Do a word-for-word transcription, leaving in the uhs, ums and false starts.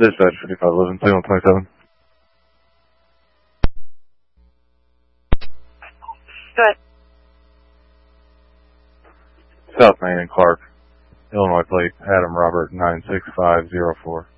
Dispatch fifty-five eleven, twenty-one twenty-seven. Go ahead. South Main and Clark, Illinois plate, Adam Robert nine six five zero four.